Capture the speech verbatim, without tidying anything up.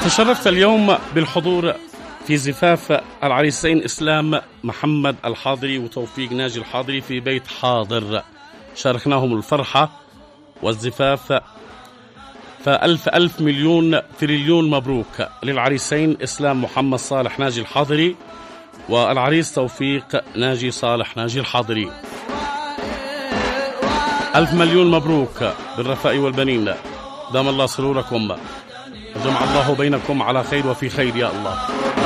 تشرفت اليوم بالحضور في زفاف العريسين إسلام محمد الحاضري وتوفيق ناجي الحاضري في بيت حاضر، شاركناهم الفرحة والزفاف، فألف ألف مليون تريليون مبروك للعريسين إسلام محمد صالح ناجي الحاضري والعريس توفيق ناجي صالح ناجي الحاضري. ألف مليون مبروك بالرفاء والبنين، دام الله سروركم وجمع الله بينكم على خير وفي خير يا الله.